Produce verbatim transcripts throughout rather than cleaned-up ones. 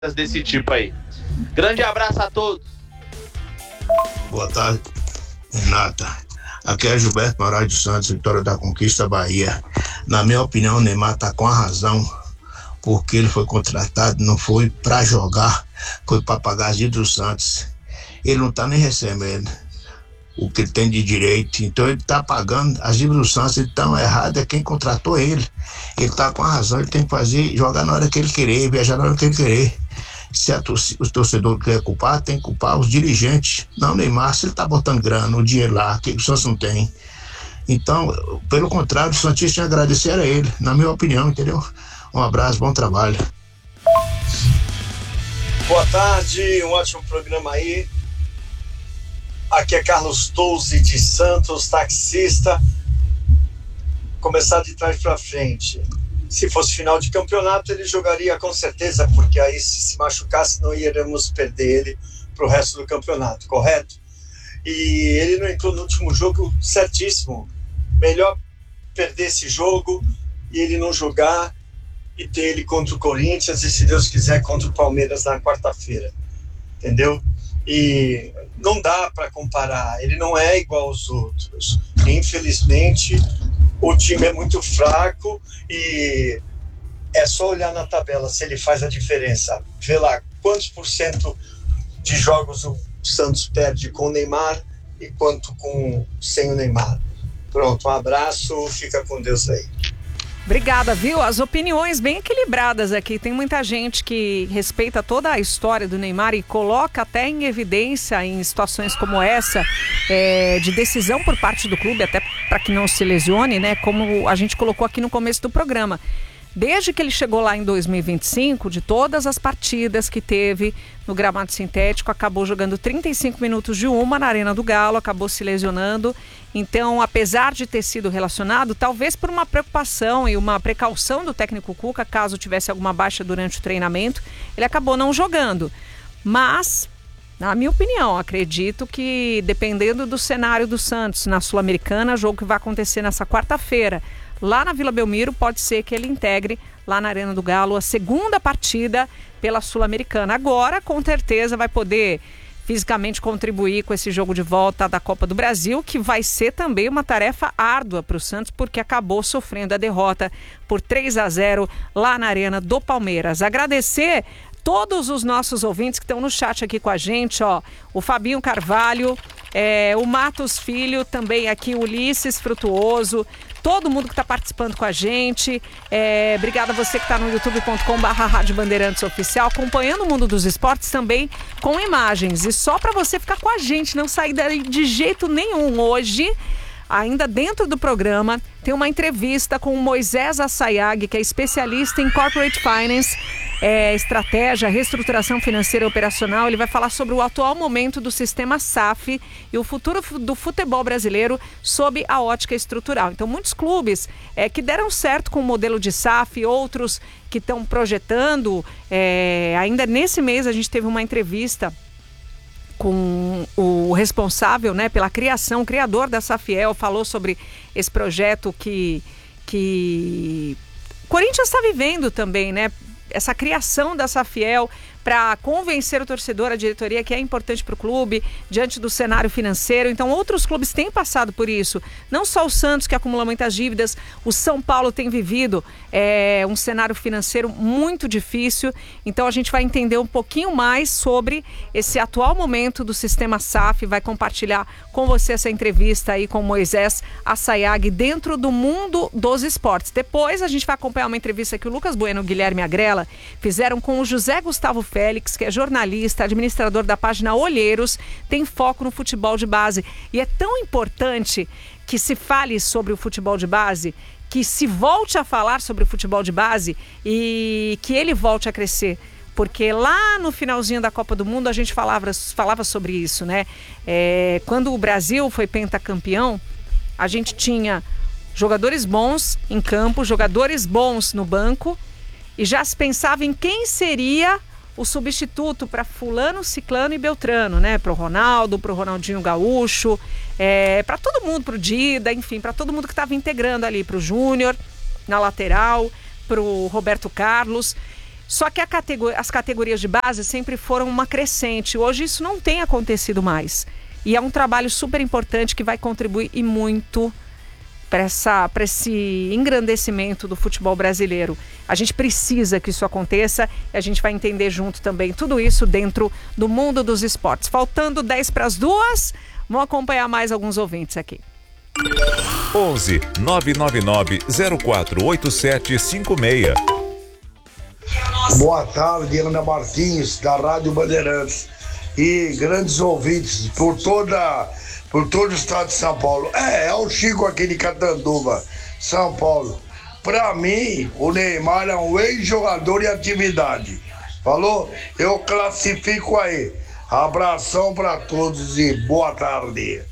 desse tipo aí. Grande abraço a todos. Boa tarde, Renata. Aqui é Gilberto Moraes dos Santos, Vitória da Conquista, Bahia. Na minha opinião, o Neymar está com a razão, porque ele foi contratado, não foi para jogar, foi para pagar as dívidas do Santos. Ele não está nem recebendo o que ele tem de direito, então ele está pagando as dívidas do Santos. Então errado é quem contratou ele. Ele está com a razão, ele tem que fazer, jogar na hora que ele querer, viajar na hora que ele querer. Se a torcida, os torcedores querem culpar, tem que culpar os dirigentes, não o Neymar. Se ele está botando grana, o dinheiro lá, que o Santos não tem. Então, pelo contrário, o Santista tinha que agradecer a ele, na minha opinião, entendeu? Um abraço, bom trabalho. Boa tarde, um ótimo programa aí. Aqui é Carlos Touzi de Santos, taxista. Começar de trás para frente. Se fosse final de campeonato, ele jogaria com certeza, porque aí se se machucasse não iríamos perder ele para o resto do campeonato, correto? E ele não entrou no último jogo, certíssimo. Melhor perder esse jogo e ele não jogar e ter ele contra o Corinthians e, se Deus quiser, contra o Palmeiras na quarta-feira, entendeu? E não dá para comparar, ele não é igual aos outros. Infelizmente, o time é muito fraco e é só olhar na tabela se ele faz a diferença. Vê lá quantos por cento de jogos o Santos perde com o Neymar e quanto com sem o Neymar. Pronto, um abraço, fica com Deus aí. Obrigada, viu? As opiniões bem equilibradas aqui. Tem muita gente que respeita toda a história do Neymar e coloca até em evidência em situações como essa, é, de decisão por parte do clube, até para que não se lesione, né? Como a gente colocou aqui no começo do programa. Desde que ele chegou lá em dois mil e vinte e cinco, de todas as partidas que teve no gramado sintético, acabou jogando trinta e cinco minutos de uma na Arena do Galo, acabou se lesionando. Então, apesar de ter sido relacionado, talvez por uma preocupação e uma precaução do técnico Cuca, caso tivesse alguma baixa durante o treinamento, ele acabou não jogando. Mas, na minha opinião, acredito que, dependendo do cenário do Santos na Sul-Americana, jogo que vai acontecer nessa quarta-feira, lá na Vila Belmiro, pode ser que ele integre lá na Arena do Galo a segunda partida pela Sul-Americana. Agora, com certeza, vai poder fisicamente contribuir com esse jogo de volta da Copa do Brasil, que vai ser também uma tarefa árdua para o Santos, porque acabou sofrendo a derrota por três a zero lá na Arena do Palmeiras. Agradecer todos os nossos ouvintes que estão no chat aqui com a gente, ó, o Fabinho Carvalho, é, o Matos Filho, também aqui o Ulisses Frutuoso, todo mundo que está participando com a gente. É, obrigada a você que está no youtube ponto com barra Rádio Bandeirantes Oficial, acompanhando o mundo dos esportes também com imagens. E só para você ficar com a gente, não sair daí de jeito nenhum. Hoje, ainda dentro do programa, tem uma entrevista com o Moisés Assayag, que é especialista em Corporate Finance, é, estratégia, reestruturação financeira e operacional. Ele vai falar sobre o atual momento do sistema S A F e o futuro do futebol brasileiro sob a ótica estrutural. Então, muitos clubes é, que deram certo com o modelo de S A F, outros que estão projetando. É, ainda nesse mês a gente teve uma entrevista com o responsável, né, pela criação, o criador da Safiel, falou sobre esse projeto que, que o Corinthians está vivendo também, né? Essa criação da Safiel para convencer o torcedor, a diretoria, que é importante para o clube, diante do cenário financeiro. Então, outros clubes têm passado por isso. Não só o Santos, que acumula muitas dívidas, o São Paulo tem vivido é, um cenário financeiro muito difícil. Então, a gente vai entender um pouquinho mais sobre esse atual momento do sistema S A F. Vai compartilhar com você essa entrevista aí com Moisés Assayag dentro do mundo dos esportes. Depois, a gente vai acompanhar uma entrevista que o Lucas Bueno e o Guilherme Agrela fizeram com o José Gustavo Félix, que é jornalista, administrador da página Olheiros, tem foco no futebol de base. E é tão importante que se fale sobre o futebol de base, que se volte a falar sobre o futebol de base e que ele volte a crescer. Porque lá no finalzinho da Copa do Mundo a gente falava, falava sobre isso, né? É, quando o Brasil foi pentacampeão, a gente tinha jogadores bons em campo, jogadores bons no banco, e já se pensava em quem seria o substituto para fulano, ciclano e beltrano, né? Para o Ronaldo, para o Ronaldinho Gaúcho, é, para todo mundo, para o Dida, enfim, para todo mundo que estava integrando ali, para o Júnior na lateral, para o Roberto Carlos. Só que a categor- as categorias de base sempre foram uma crescente. Hoje isso não tem acontecido mais. E é um trabalho super importante que vai contribuir e muito para esse engrandecimento do futebol brasileiro. A gente precisa que isso aconteça e a gente vai entender junto também tudo isso dentro do mundo dos esportes. Faltando dez para as duas, vamos acompanhar mais alguns ouvintes aqui. onze nove nove nove zero quatro oito sete cinco seis. Boa tarde, Ana Martins, da Rádio Bandeirantes. E grandes ouvintes por toda, por todo o estado de São Paulo. É, é o Chico aqui de Catanduva, São Paulo. Pra mim, o Neymar é um ex-jogador em atividade. Falou? Eu classifico aí. Abração pra todos e boa tarde.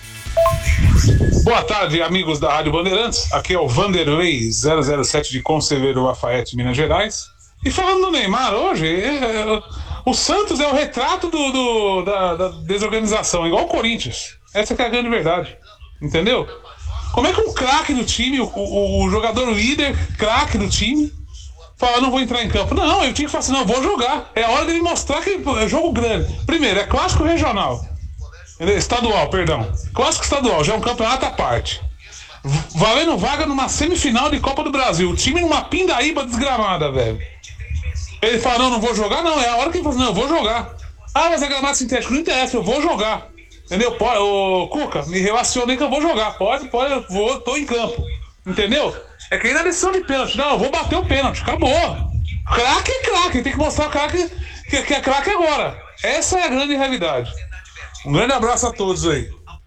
Boa tarde, amigos da Rádio Bandeirantes. Aqui é o Vanderlei zero zero sete de Conselheiro Lafayette, Minas Gerais. E falando do Neymar hoje, é, é, o Santos é o retrato do, do, da, da desorganização, igual o Corinthians. Essa que é a grande verdade, entendeu? Como é que um craque do time, o, o, o jogador líder, craque do time, fala, não vou entrar em campo? Não, eu tinha que falar assim, não, vou jogar. É a hora dele mostrar que é jogo grande. Primeiro, é clássico regional. Estadual, perdão. Clássico estadual, já é um campeonato à parte. Valendo vaga numa semifinal de Copa do Brasil. O time numa pindaíba desgramada, velho. Ele fala, não, não vou jogar, não. É a hora que ele fala, não, eu vou jogar. Ah, mas é gramado sintético, não interessa, eu vou jogar. Entendeu? Pode, ô, Cuca, me relaciona aí que eu vou jogar. Pode, pode, eu vou, tô em campo. Entendeu? É que aí na lição de pênalti, não, eu vou bater o pênalti, acabou. Craque é craque, tem que mostrar craque que, que é craque agora. Essa é a grande realidade. Um grande abraço a todos aí.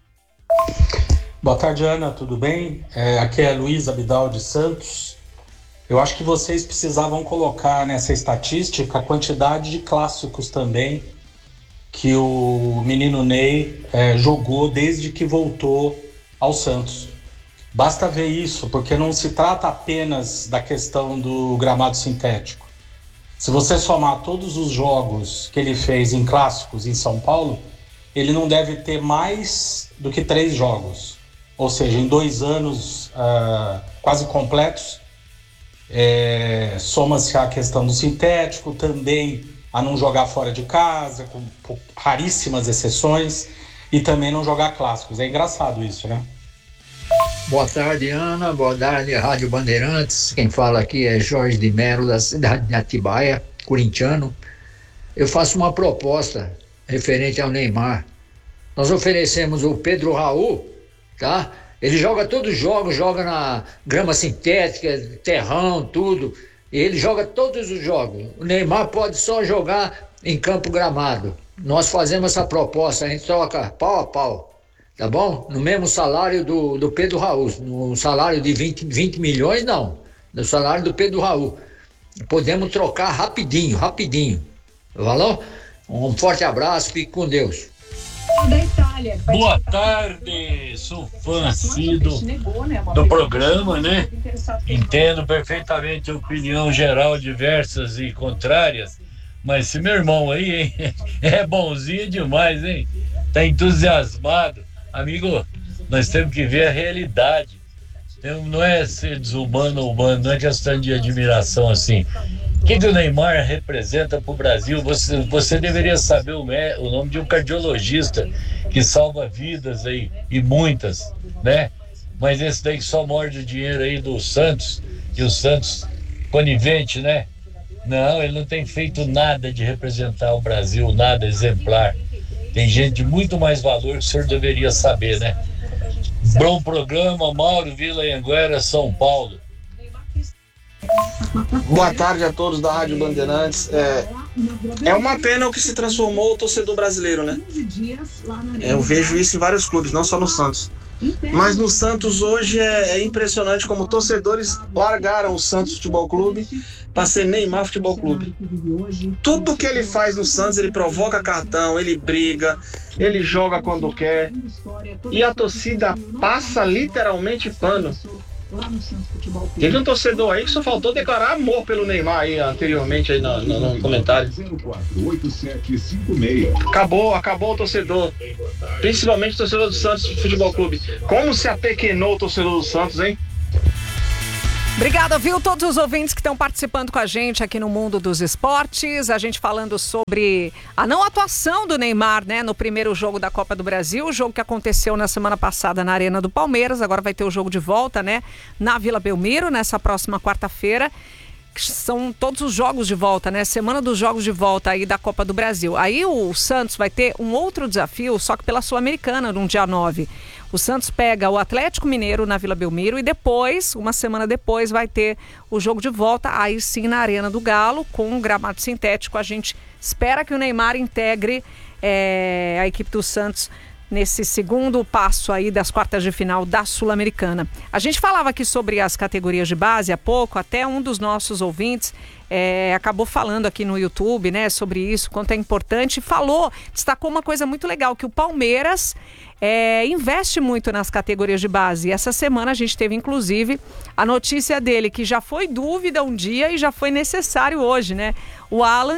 Boa tarde, Ana, tudo bem? É, aqui é Luiz Abidal de Santos. Eu acho que vocês precisavam colocar nessa estatística a quantidade de clássicos também que o menino Ney é, jogou desde que voltou ao Santos. Basta ver isso, porque não se trata apenas da questão do gramado sintético. Se você somar todos os jogos que ele fez em clássicos em São Paulo, ele não deve ter mais do que três jogos. Ou seja, em dois anos uh, quase completos, é, soma-se a questão do sintético, também a não jogar fora de casa, com, com raríssimas exceções, e também não jogar clássicos. É engraçado isso, né? Boa tarde, Ana. Boa tarde, Rádio Bandeirantes. Quem fala aqui é Jorge de Mello, da cidade de Atibaia, corintiano. Eu faço uma proposta referente ao Neymar. Nós oferecemos o Pedro Raul, tá? Ele joga todos os jogos, joga na grama sintética, terrão, tudo. E ele joga todos os jogos. O Neymar pode só jogar em campo gramado. Nós fazemos essa proposta, a gente troca pau a pau, tá bom? No mesmo salário do, do Pedro Raul, no salário de vinte, vinte milhões, não. No salário do Pedro Raul. Podemos trocar rapidinho, rapidinho. Valeu? Um forte abraço, fique com Deus. Boa tarde, sou fã assíduo do programa, né? Entendo perfeitamente a opinião geral, diversas e contrárias, mas esse meu irmão aí, hein? É bonzinho demais, hein? Tá entusiasmado. Amigo, nós temos que ver a realidade. Não é ser desumano ou humano, não é questão de admiração assim. O que, que o Neymar representa para o Brasil? Você, você deveria saber o, o nome de um cardiologista que salva vidas aí, e muitas, né? Mas esse daí que só morde o dinheiro aí do Santos, e o Santos conivente, né? Não, ele não tem feito nada de representar o Brasil, nada exemplar. Tem gente de muito mais valor que o senhor deveria saber, né? Bom programa, Mauro, Vila Anhanguera, São Paulo. Boa tarde a todos da Rádio Bandeirantes. É, é uma pena o que se transformou o torcedor brasileiro, né? É, eu vejo isso em vários clubes, não só no Santos. Mas no Santos hoje é, é impressionante como torcedores largaram o Santos Futebol Clube para ser Neymar Futebol Clube. Tudo que ele faz no Santos, ele provoca cartão, ele briga, ele joga quando quer. E a torcida passa literalmente pano. Teve um torcedor aí que só faltou declarar amor pelo Neymar aí anteriormente aí no, no, no comentário. Acabou, acabou o torcedor. Principalmente o torcedor do Santos Futebol Clube. Como se apequenou o torcedor do Santos, hein? Obrigada, viu? Todos os ouvintes que estão participando com a gente aqui no Mundo dos Esportes. A gente falando sobre a não atuação do Neymar, né? No primeiro jogo da Copa do Brasil. O jogo que aconteceu na semana passada na Arena do Palmeiras. Agora vai ter o jogo de volta, né? Na Vila Belmiro, nessa próxima quarta-feira. São todos os jogos de volta, né? Semana dos jogos de volta aí da Copa do Brasil. Aí o Santos vai ter um outro desafio, só que pela Sul-Americana, no dia nove. O Santos pega o Atlético Mineiro na Vila Belmiro e depois, uma semana depois, vai ter o jogo de volta, aí sim na Arena do Galo, com um gramado sintético. A gente espera que o Neymar integre é, a equipe do Santos nesse segundo passo aí das quartas de final da Sul-Americana. A gente falava aqui sobre as categorias de base há pouco, até um dos nossos ouvintes é, acabou falando aqui no YouTube, né, sobre isso, quanto é importante, falou, destacou uma coisa muito legal, que o Palmeiras é, investe muito nas categorias de base. E essa semana a gente teve, inclusive, a notícia dele, que já foi dúvida um dia e já foi necessário hoje, né? O Alan,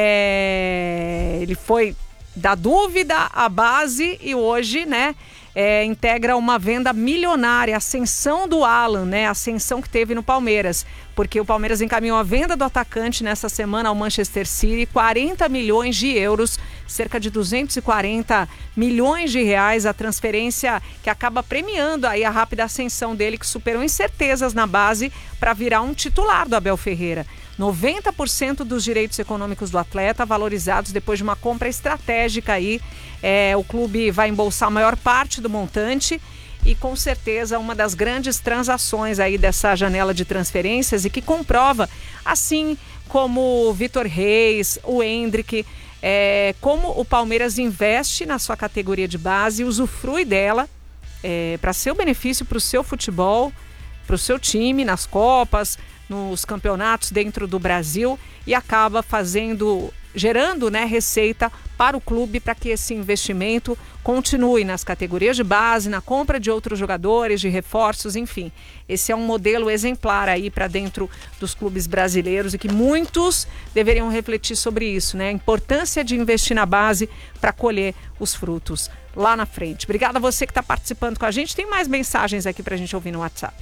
é, ele foi da dúvida à base e hoje, né, é, integra uma venda milionária, a ascensão do Alan, né, a ascensão que teve no Palmeiras, porque o Palmeiras encaminhou a venda do atacante nessa semana ao Manchester City, quarenta milhões de euros, cerca de duzentos e quarenta milhões de reais, a transferência que acaba premiando aí a rápida ascensão dele, que superou incertezas na base para virar um titular do Abel Ferreira. noventa por cento dos direitos econômicos do atleta valorizados depois de uma compra estratégica aí. É, o clube vai embolsar a maior parte do montante e com certeza uma das grandes transações aí dessa janela de transferências e que comprova, assim como o Vitor Reis, o Endrick, é, como o Palmeiras investe na sua categoria de base e usufrui dela é, para seu benefício, para o seu futebol, para o seu time, nas Copas, nos campeonatos dentro do Brasil e acaba fazendo, gerando, né, receita para o clube para que esse investimento continue nas categorias de base, na compra de outros jogadores, de reforços, enfim. Esse é um modelo exemplar aí para dentro dos clubes brasileiros e que muitos deveriam refletir sobre isso, né? A importância de investir na base para colher os frutos lá na frente. Obrigada a você que está participando com a gente. Tem mais mensagens aqui para a gente ouvir no WhatsApp.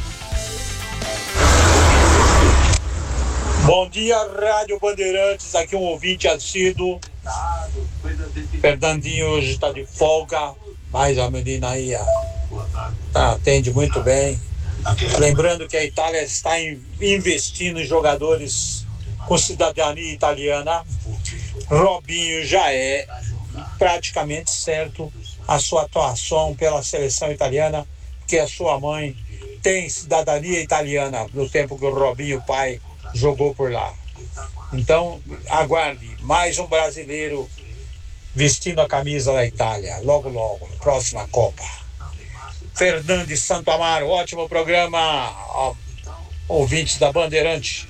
Bom dia, Rádio Bandeirantes, aqui um ouvinte assíduo. Fernandinho hoje está de folga, mas a menina aí tá, atende muito bem. Lembrando que a Itália está investindo em jogadores com cidadania italiana. Robinho já é praticamente certo a sua atuação pela seleção italiana, porque a sua mãe tem cidadania italiana no tempo que o Robinho, pai, jogou por lá. Então, aguarde mais um brasileiro vestindo a camisa da Itália, logo, logo, na próxima Copa. Fernandes Santo Amaro, ótimo programa, ó, ouvintes da Bandeirante.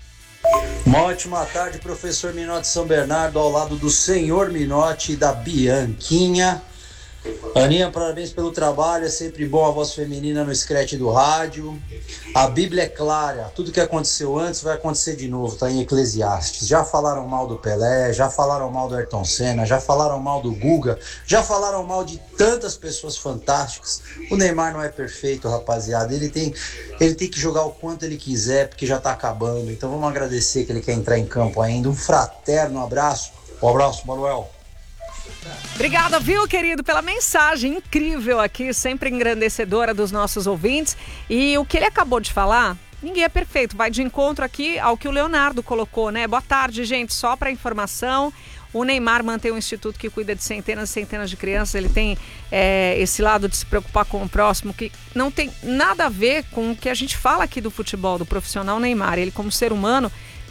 Uma ótima tarde, professor Minotti São Bernardo, ao lado do senhor Minotti e da Bianquinha. Aninha, parabéns pelo trabalho, é sempre bom a voz feminina no scratch do rádio. A Bíblia é clara, tudo que aconteceu antes vai acontecer de novo, tá em Eclesiastes. Já falaram mal do Pelé, já falaram mal do Ayrton Senna, já falaram mal do Guga, já falaram mal de tantas pessoas fantásticas. O Neymar não é perfeito, rapaziada, ele tem, ele tem que jogar o quanto ele quiser, porque já tá acabando. Então vamos agradecer que ele quer entrar em campo ainda. Um fraterno abraço. Um abraço, Manuel. Obrigada, viu, querido, pela mensagem incrível aqui, sempre engrandecedora dos nossos ouvintes. E o que ele acabou de falar, ninguém é perfeito, vai de encontro aqui ao que o Leonardo colocou, né? Boa tarde, gente, só para informação, o Neymar mantém um instituto que cuida de centenas e centenas de crianças, ele tem é, esse lado de se preocupar com o próximo, que não tem nada a ver com o que a gente fala aqui do futebol, do profissional Neymar. Ele, como ser humano,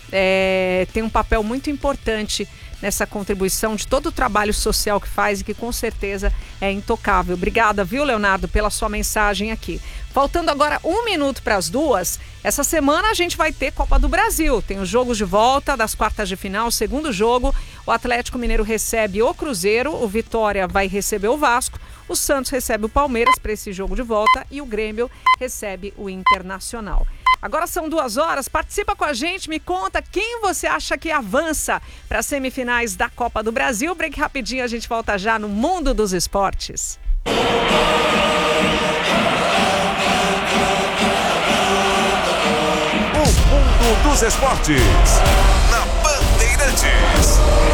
é, tem um papel muito importante nessa contribuição de todo o trabalho social que faz e que com certeza é intocável. Obrigada, viu, Leonardo, pela sua mensagem aqui. Faltando agora um minuto para as duas, essa semana a gente vai ter Copa do Brasil. Tem os jogos de volta das quartas de final, segundo jogo, o Atlético Mineiro recebe o Cruzeiro, o Vitória vai receber o Vasco, o Santos recebe o Palmeiras para esse jogo de volta e o Grêmio recebe o Internacional. Agora são duas horas, participa com a gente, me conta quem você acha que avança para as semifinais da Copa do Brasil. Break rapidinho, a gente volta já no Mundo dos Esportes. dos esportes.